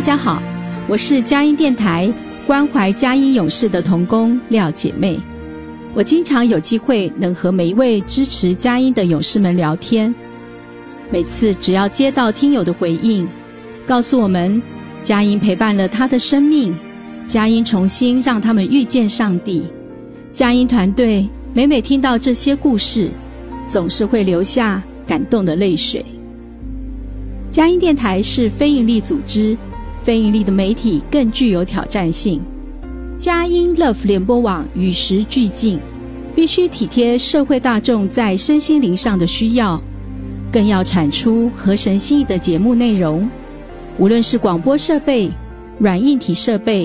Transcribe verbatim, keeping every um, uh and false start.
大家好，我是佳音电台关怀佳音勇士的同工廖姐妹。我经常有机会能和每一位支持佳音的勇士们聊天，每次只要接到听友的回应，告诉我们佳音陪伴了他的生命，佳音重新让他们遇见上帝。佳音团队每每听到这些故事，总是会流下感动的泪水。佳音电台是非营利组织，非营利的媒体更具有挑战性。佳音 Love 联播网与时俱进，必须体贴社会大众在身心灵上的需要，更要产出合神心意的节目内容。无论是广播设备、软硬体设备